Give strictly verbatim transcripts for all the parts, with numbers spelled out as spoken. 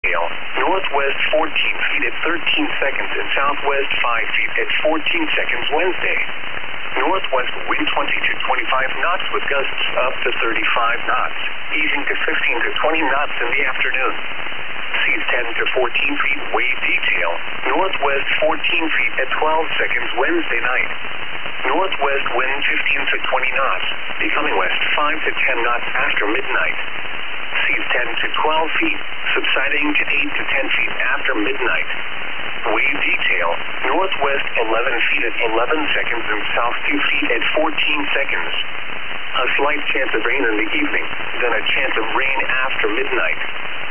detail. Northwest fourteen feet at thirteen seconds and southwest five feet at fourteen seconds Wednesday. Northwest wind twenty to twenty-five knots with gusts up to thirty-five knots, easing to fifteen to twenty knots in the afternoon. Seas ten to fourteen feet, wave detail. Northwest fourteen feet at twelve seconds Wednesday night. Northwest wind fifteen to twenty knots, becoming west five to ten knots after midnight. Seas ten to twelve feet, subsiding to eight to ten feet after midnight. Wave detail, northwest eleven feet at eleven seconds and south two feet at fourteen seconds. A slight chance of rain in the evening, then a chance of rain after midnight.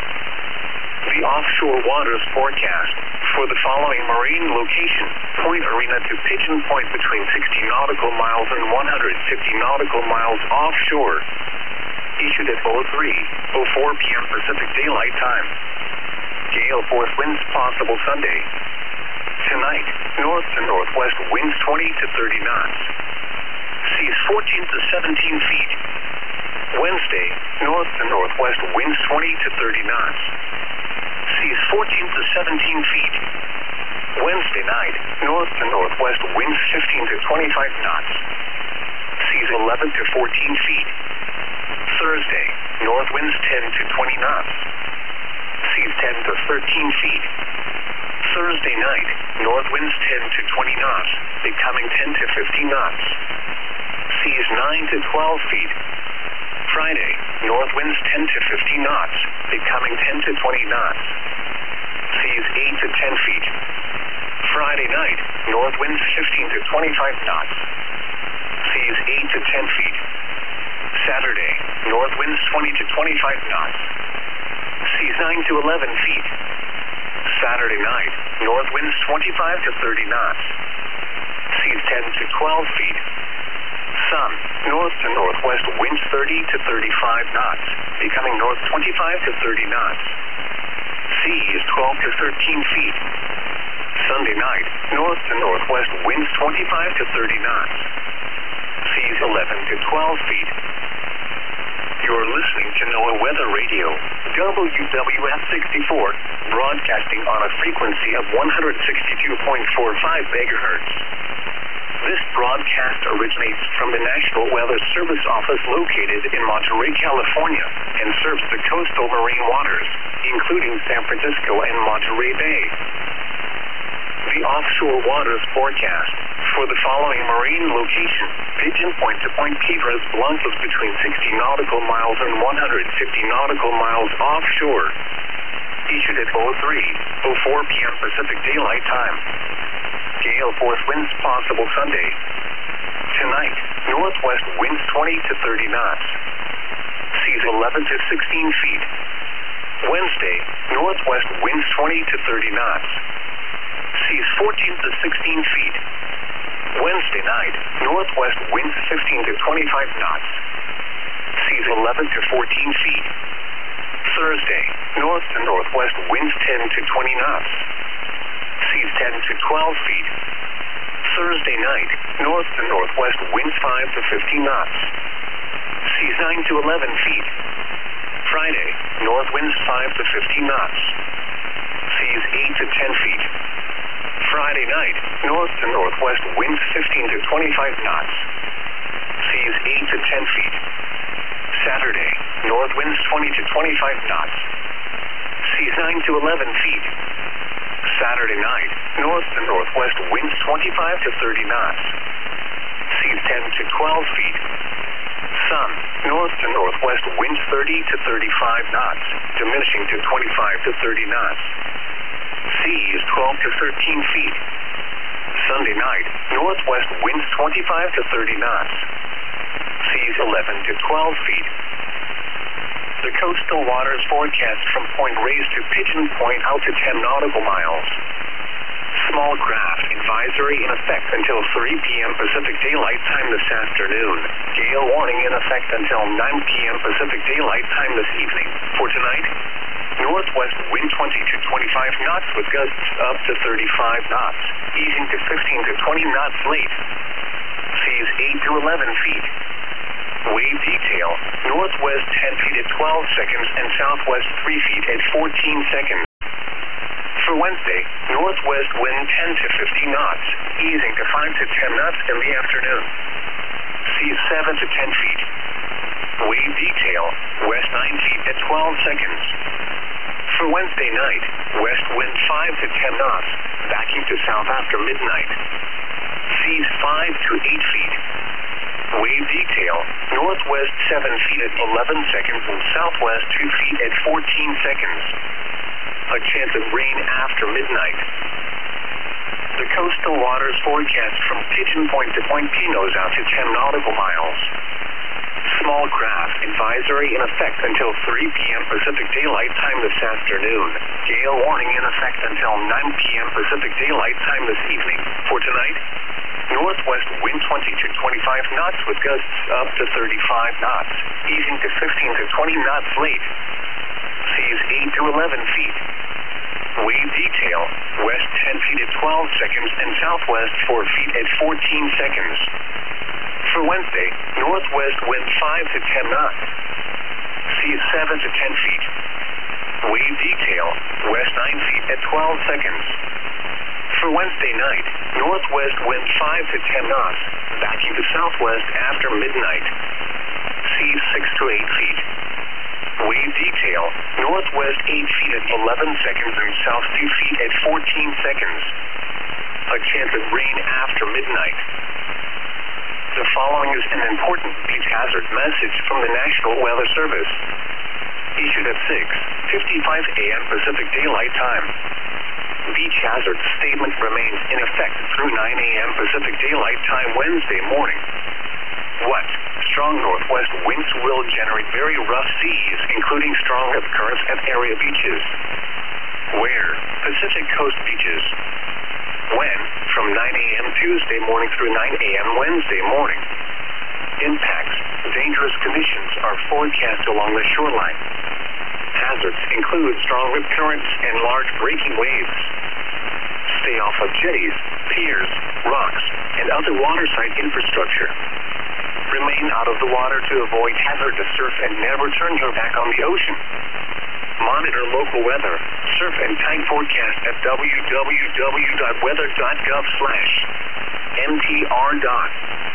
The offshore waters forecast for the following marine location, Point Arena to Pigeon Point between sixty nautical miles and one hundred fifty nautical miles offshore. Issued at oh three oh four p m Pacific Daylight Time. Gale force winds possible Sunday. Tonight, north to northwest winds twenty to thirty knots. Seas fourteen to seventeen feet. Wednesday, north to northwest winds twenty to thirty knots. Seas fourteen to seventeen feet. Wednesday night, north to northwest winds fifteen to twenty-five knots. Seas eleven to fourteen feet. Thursday, north winds ten to twenty knots. Seas ten to thirteen feet. Thursday night, north winds ten to twenty knots, becoming ten to fifteen knots. Seas nine to twelve feet. Friday, north winds ten to fifteen knots, becoming ten to twenty knots. Seas eight to ten feet. Friday night, north winds fifteen to twenty-five knots. Seas eight to ten feet. Saturday, north winds twenty to twenty-five knots. Seas nine to eleven feet. Saturday night, north winds twenty-five to thirty knots. Seas ten to twelve feet. Sun, north to northwest winds thirty to thirty-five knots, becoming north twenty-five to thirty knots. Sea is twelve to thirteen feet. Sunday night, north to northwest winds twenty-five to thirty knots. Seas eleven to twelve feet. You're listening to NOAA Weather Radio, W W F sixty-four, broadcasting on a frequency of one hundred sixty-two point four five megahertz. This broadcast originates from the National Weather Service Office located in Monterey, California, and serves the coastal marine waters, including San Francisco and Monterey Bay. The offshore waters forecast for the following marine location, Pigeon Point to Point Piedras Blancas between sixty nautical miles and one hundred fifty nautical miles offshore. Issued at oh three oh four p m Pacific Daylight Time. Gale force winds possible Sunday. Tonight, northwest winds twenty to thirty knots. Seas eleven to sixteen feet. Wednesday, northwest winds twenty to thirty knots. Seas fourteen to sixteen feet. Wednesday night, northwest winds fifteen to twenty-five knots. Seas eleven to fourteen feet. Thursday, north to northwest winds ten to twenty knots. Seas ten to twelve feet. Thursday night, north to northwest winds five to fifteen knots. Seas nine to eleven feet. Friday, north winds five to fifteen knots. Seas eight to ten feet. Friday night, north to northwest winds fifteen to twenty-five knots. Seas eight to ten feet. Saturday, north winds twenty to twenty-five knots. Seas nine to eleven feet. Saturday night, north to northwest winds twenty-five to thirty knots. Seas ten to twelve feet. Sun, north to northwest winds thirty to thirty-five knots, diminishing to twenty-five to thirty knots. Sea is twelve to thirteen feet. Sunday night, northwest winds twenty-five to thirty knots. Seas eleven to twelve feet. The coastal waters forecast from Point Reyes to Pigeon Point out to ten nautical miles. Small craft advisory in effect until three p m Pacific Daylight Time this afternoon. Gale warning in effect until nine p m Pacific Daylight Time this evening. For tonight, northwest wind twenty to twenty-five knots with gusts up to thirty-five knots, easing to fifteen to twenty knots late. Seas eight to eleven feet. Wave detail, northwest ten feet at twelve seconds and southwest three feet at fourteen seconds. For Wednesday, northwest wind ten to fifteen knots, easing to five to ten knots in the afternoon. Seas seven to ten feet. Wave detail, west nine feet at twelve seconds. For Wednesday night, west wind five to ten knots, backing to south after midnight. Seas five to eight feet. Wave detail, northwest seven feet at eleven seconds and southwest two feet at fourteen seconds. A chance of rain after midnight. The coastal waters forecast from Pigeon Point to Point Pinos out to ten nautical miles. Small craft advisory in effect until three p.m. Pacific Daylight Time this afternoon. Gale warning in effect until nine p.m. Pacific Daylight Time this evening. For tonight, northwest wind twenty to twenty-five knots with gusts up to thirty-five knots, easing to fifteen to twenty knots late. Seas eight to eleven feet. Wave detail, west ten feet at twelve seconds and southwest four feet at fourteen seconds. For Wednesday, northwest wind five to ten knots. Seas seven to ten feet. Wave detail, west nine feet at twelve seconds. For Wednesday night, northwest wind five to ten knots, backing to southwest after midnight. Seas six to eight feet. Wave detail, northwest eight feet at eleven seconds and south two feet at fourteen seconds. A chance of rain after midnight. The following is an important beach hazard message from the National Weather Service. Issued at six fifty-five a.m. Pacific Daylight Time. Beach hazard statement remains in effect through nine a.m. Pacific Daylight Time Wednesday morning. What? Strong northwest winds will generate very rough seas, including strong currents at area beaches. Where? Pacific coast beaches. When? From nine a.m. Tuesday morning through nine a.m. Wednesday morning. Impacts. Dangerous conditions are forecast along the shoreline. Hazards include strong rip currents and large breaking waves. Stay off of jetties, piers, rocks, and other waterside infrastructure. Remain out of the water to avoid hazardous surf and never turn your back on the ocean. Monitor local weather, surf and tide forecast at w w w dot weather dot gov slash m t r dot.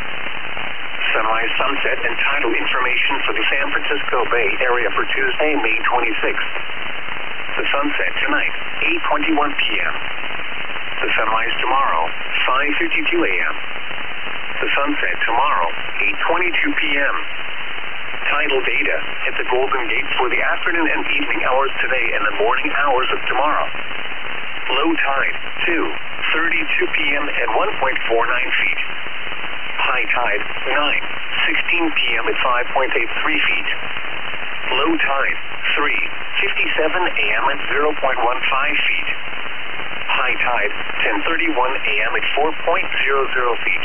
Sunrise, sunset, and tidal information for the San Francisco Bay Area for Tuesday, May twenty-sixth. The sunset tonight, eight twenty-one p.m. The sunrise tomorrow, five fifty-two a.m. The sunset tomorrow, eight twenty-two p.m. Tidal data at the Golden Gate for the afternoon and evening hours today and the morning hours of tomorrow. Low tide, two thirty-two p.m. at one point four nine feet. High tide, nine sixteen p.m. at five point eight three feet. Low tide, three fifty-seven a.m. at zero point one five feet. High tide, ten thirty-one a.m. at four point zero zero feet.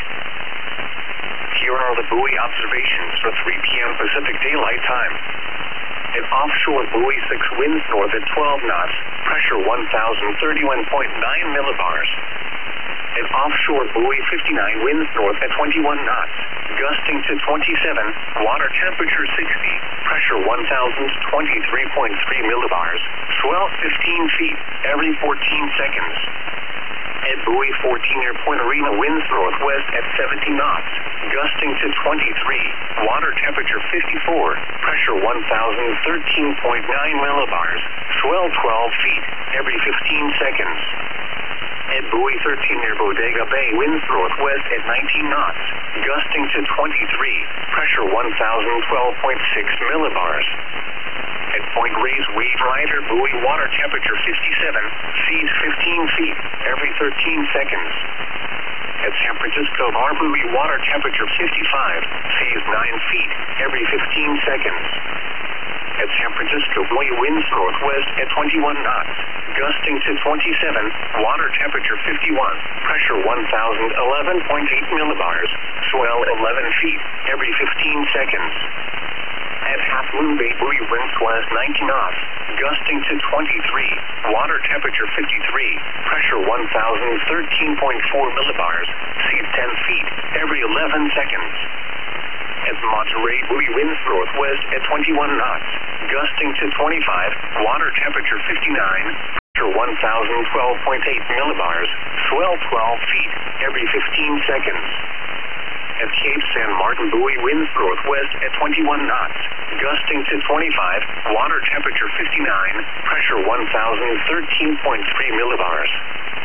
Here are the buoy observations for three p.m. Pacific Daylight Time. An offshore buoy six winds north at twelve knots, pressure one thousand thirty-one point nine millibars. An offshore buoy fifty-nine winds north at twenty-one knots, gusting to twenty-seven, water temperature sixty, pressure one thousand twenty-three point three millibars, swell fifteen feet every fourteen seconds. At buoy fourteen near Point Arena winds northwest at seventy knots, gusting to twenty-three, water temperature fifty-four, pressure one thousand thirteen point nine millibars, swell twelve feet every fifteen seconds. At buoy thirteen near Bodega Bay winds northwest at nineteen knots, gusting to twenty-three, pressure one thousand twelve point six millibars. At Point Reyes Wave Rider buoy water temperature fifty-seven, seas fifteen feet every thirteen seconds. At San Francisco Bar buoy water temperature fifty-five, seas nine feet every fifteen seconds. At San Francisco buoy winds northwest at twenty-one knots, gusting to twenty-seven, water temperature fifty-one, pressure one thousand eleven point eight millibars, swell eleven feet every fifteen seconds. At Half Moon Bay buoy winds west ninety knots, gusting to twenty-three, water temperature fifty-three, pressure one thousand thirteen point four millibars, seas ten feet every eleven seconds. At Monterey buoy winds northwest at twenty-one knots, gusting to twenty-five, water temperature fifty-nine, pressure one thousand thousand twelve point eight millibars. Swell twelve feet every fifteen seconds. At Cape San Martin buoy, winds northwest at twenty-one knots, gusting to twenty-five, water temperature fifty-nine, pressure one thousand thirteen point three millibars.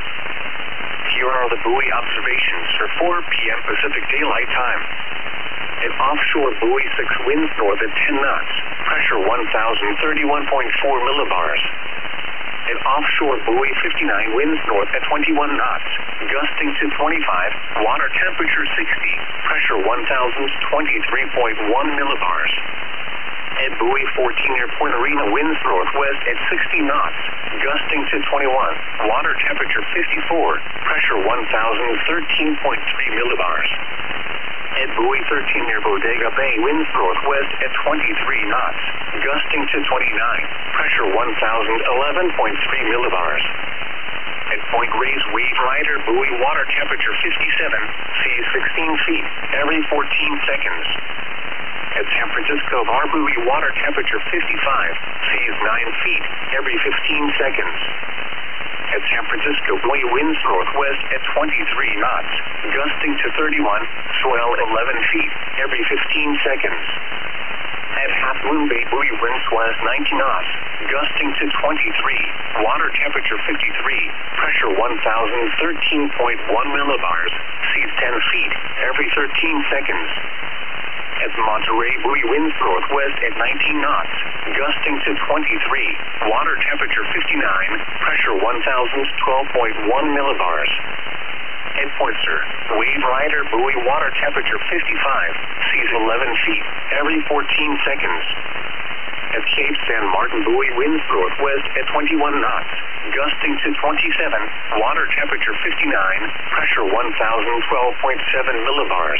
Here are the buoy observations for four p m Pacific Daylight Time. At offshore buoy six, winds north at ten knots, pressure one thousand thirty-one point four millibars. At offshore buoy fifty-nine, winds north at twenty-one knots, gusting to twenty-five, water temperature sixty, pressure one thousand twenty-three point one millibars. At buoy fourteen near Point Arena, winds northwest at sixty knots, gusting to twenty-one, water temperature fifty-four, pressure one thousand thirteen point three millibars. At buoy thirteen near Bodega Bay, winds northwest at twenty-three knots, gusting to twenty-nine, pressure one thousand eleven point three millibars. At Point Reyes, wave rider, buoy, water temperature fifty-seven, seas sixteen feet every fourteen seconds. At San Francisco Bar, buoy, water temperature fifty-five, seas nine feet every fifteen seconds. At San Francisco buoy, winds northwest at twenty-three knots, gusting to thirty-one, swell eleven feet every fifteen seconds. At Half Moon Bay, buoy, winds west ninety knots, gusting to twenty-three, water temperature fifty-three, pressure one thousand thirteen point one millibars, seas ten feet every thirteen seconds. At Monterey, buoy, winds northwest at nineteen knots, gusting to twenty-three, water temperature fifty-nine, pressure one thousand twelve point one millibars. At Point Sur, wave rider, buoy, water temperature fifty-five, seas eleven feet every fourteen seconds. At Cape San Martin, buoy, winds northwest at twenty-one knots, gusting to twenty-seven, water temperature fifty-nine, pressure one thousand twelve point seven millibars.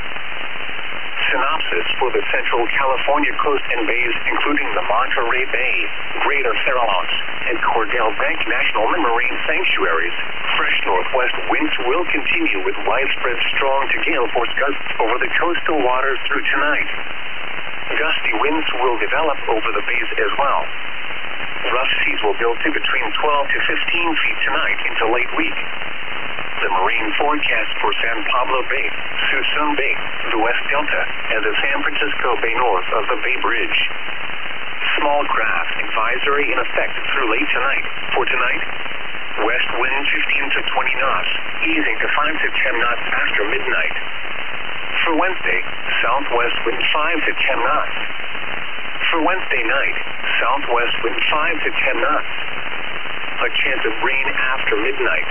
Synopsis for the Central California coast and bays, including the Monterey Bay, Greater Farallones, and Cordell Bank National Marine Sanctuaries. Fresh northwest winds will continue with widespread strong to gale force gusts over the coastal waters through tonight. Gusty winds will develop over the bays as well. Rough seas will build to between twelve to fifteen feet tonight into late week. The marine forecast for San Pablo Bay, Suisun Bay, the West Delta, and the San Francisco Bay north of the Bay Bridge. Small craft advisory in effect through late tonight. For tonight, west wind fifteen to twenty knots, easing to five to ten knots after midnight. For Wednesday, southwest wind five to ten knots. For Wednesday night, southwest wind five to ten knots. A chance of rain after midnight.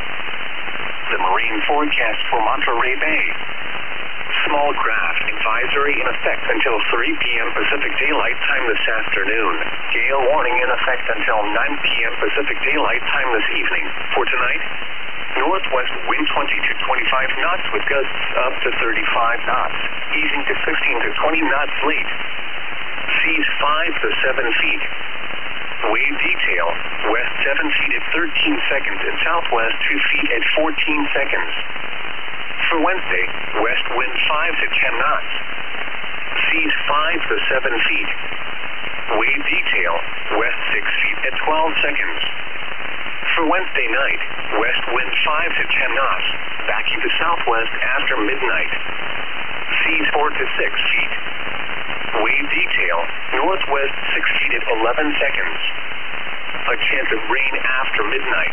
The marine forecast for Monterey Bay. Small craft advisory in effect until three p m Pacific Daylight Time this afternoon. Gale warning in effect until nine p m Pacific Daylight Time this evening. For tonight, northwest wind twenty to twenty-five knots with gusts up to thirty-five knots, easing to fifteen to twenty knots late. Seas five to seven feet. Wave detail, west seven feet at thirteen seconds and southwest two feet at fourteen seconds. For Wednesday, west wind five to ten knots. Seas five to seven feet. Wave detail, west six feet at twelve seconds. For Wednesday night, west wind five to ten knots, backing to southwest after midnight. Seas four to six feet. Wave detail, northwest six feet at eleven seconds. A chance of rain after midnight.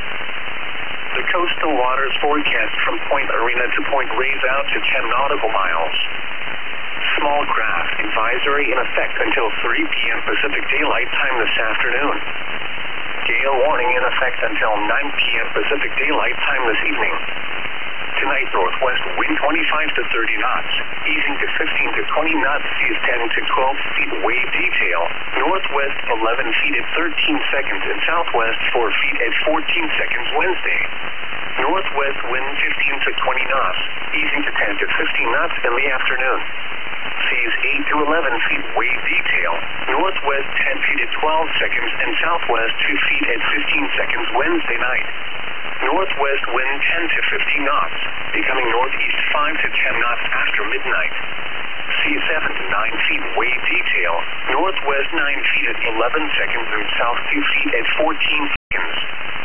The coastal waters forecast from Point Arena to Point Reyes out to ten nautical miles. Small craft advisory in effect until three p m Pacific Daylight Time this afternoon. Gale warning in effect until nine p m Pacific Daylight Time this evening. Tonight, northwest wind twenty-five to thirty knots, easing to fifteen to twenty knots, seas ten to twelve feet. Wave detail, northwest eleven feet at thirteen seconds and southwest four feet at fourteen seconds Wednesday. Northwest wind fifteen to twenty knots, easing to ten to fifteen knots in the afternoon. Seas eight to eleven feet. Wave detail, northwest ten feet at twelve seconds and southwest two feet at fifteen seconds Wednesday night. Northwest wind ten to fifteen knots, becoming northeast five to ten knots after midnight. Seas seven to nine feet. Wave detail, northwest nine feet at eleven seconds and south two feet at fourteen seconds.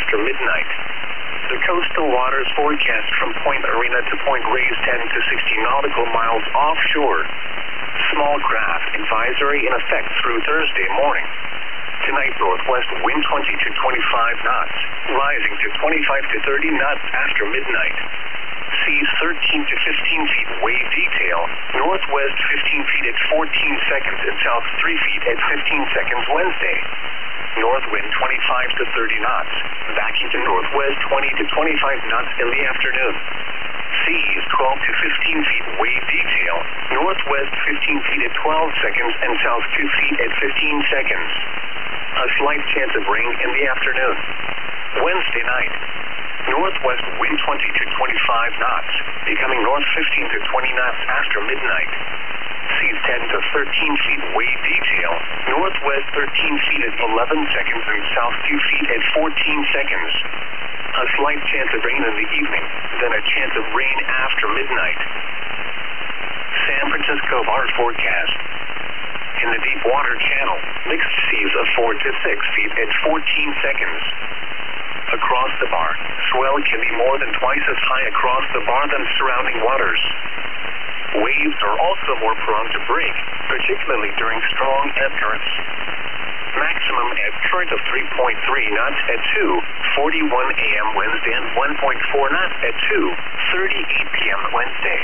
after midnight. The coastal waters forecast from Point Arena to Point Reyes ten to sixty nautical miles offshore. Small craft advisory in effect through Thursday morning. Tonight, northwest wind twenty to twenty-five knots, rising to twenty-five to thirty knots after midnight. Seas thirteen to fifteen feet, wave detail, northwest fifteen feet at fourteen seconds and south three feet at fifteen seconds Wednesday. North wind twenty-five to thirty knots, backing to northwest twenty to twenty-five knots in the afternoon. Seas twelve to fifteen feet, wave detail, northwest fifteen feet at twelve seconds and south two feet at fifteen seconds. A slight chance of rain in the afternoon. Wednesday night, northwest wind twenty to twenty-five knots, becoming north fifteen to twenty knots after midnight. Seas ten to thirteen feet, wave detail, northwest thirteen feet at eleven seconds and south two feet at fourteen seconds. A slight chance of rain in the evening, then a chance of rain after midnight. San Francisco bar forecast. In the deep water channel, mixed seas of four to six feet at fourteen seconds. Across the bar, swell can be more than twice as high across the bar than surrounding waters. Waves are also more prone to break, particularly during strong ebb currents. Maximum ebb current of three point three knots at two forty-one a m Wednesday and one point four knots at two thirty-eight p m Wednesday.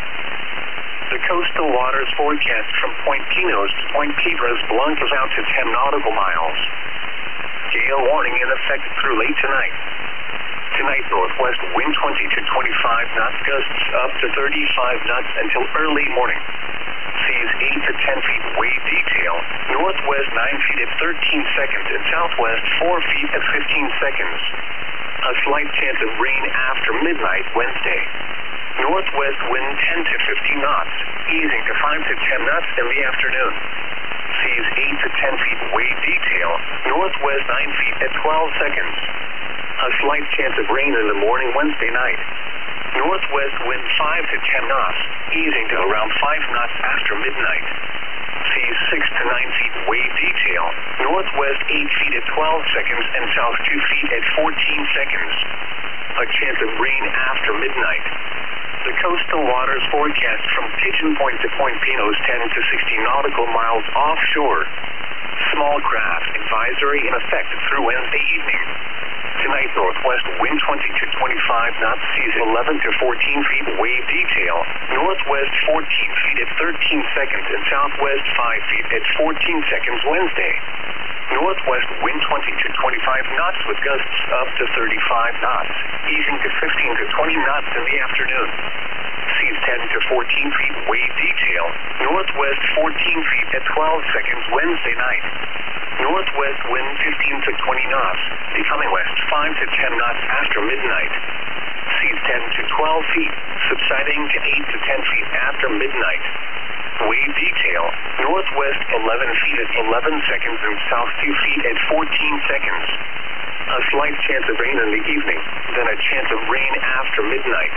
The coastal waters forecast from Point Pinos to Point Piedras Blancas out to ten nautical miles. Gale warning in effect through late tonight. Tonight, northwest wind twenty to twenty-five knots, gusts up to thirty-five knots until early morning. Seas eight to ten feet, wave detail, northwest nine feet at thirteen seconds and southwest four feet at fifteen seconds. A slight chance of rain after midnight Wednesday. Northwest wind ten to fifteen knots, easing to five to ten knots in the afternoon. Seas eight to ten feet, wave detail, northwest nine feet at twelve seconds. A slight chance of rain in the morning Wednesday night. Northwest wind five to ten knots, easing to around five knots after midnight. Seas six to nine feet, wave detail, northwest eight feet at twelve seconds and south two feet at fourteen seconds. A chance of rain after midnight. The coastal waters forecast from Pigeon Point to Point Pinos ten to sixty nautical miles offshore. Small craft advisory in effect through Wednesday evening. Tonight, northwest wind twenty to twenty-five knots, seas eleven to fourteen feet, wave detail, northwest fourteen feet at thirteen seconds and southwest five feet at fourteen seconds Wednesday. Northwest wind twenty to twenty-five knots with gusts up to thirty-five knots, easing to fifteen to twenty knots in the afternoon. Seas ten to fourteen feet, wave detail, northwest fourteen feet at twelve seconds Wednesday night. Northwest wind fifteen to twenty knots, becoming west five to ten knots after midnight. Seas ten to twelve feet, subsiding to eight to ten feet after midnight. Wave detail, northwest eleven feet at eleven seconds and south two feet at fourteen seconds. A slight chance of rain in the evening, then a chance of rain after midnight.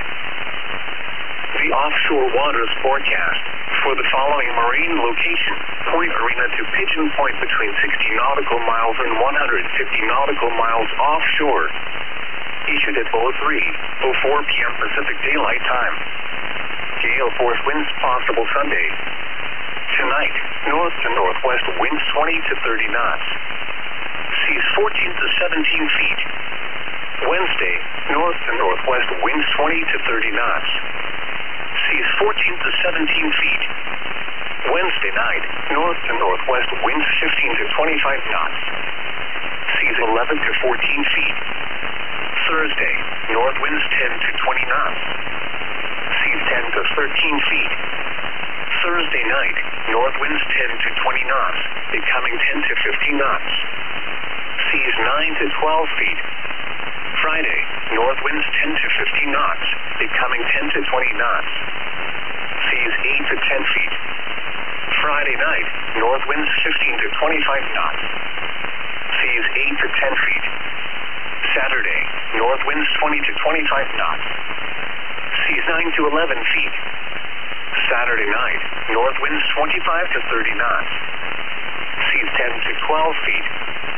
The offshore waters forecast for the following marine location: Point Arena to Pigeon Point between sixty nautical miles and one hundred fifty nautical miles offshore. Issued at oh three oh four p m Pacific Daylight Time. Gale force winds possible Sunday. Tonight, north to northwest winds twenty to thirty knots. Seas fourteen to seventeen feet. Wednesday, north to northwest winds twenty to thirty knots. Seas fourteen to seventeen feet. Wednesday night, north to northwest winds fifteen to twenty-five knots. Seas eleven to fourteen feet. Thursday, north winds ten to twenty knots. Seas ten to thirteen feet. Thursday night, north winds ten to twenty knots, becoming ten to fifteen knots. Seas nine to twelve feet. Friday, north winds ten to fifteen knots, becoming ten to twenty knots. Seas eight to ten feet. Friday night, north winds fifteen to twenty-five knots. Seas eight to ten feet. Saturday, north winds twenty to twenty-five knots. Seas nine to eleven feet. Saturday night, north winds twenty-five to thirty knots. Seas ten to twelve feet.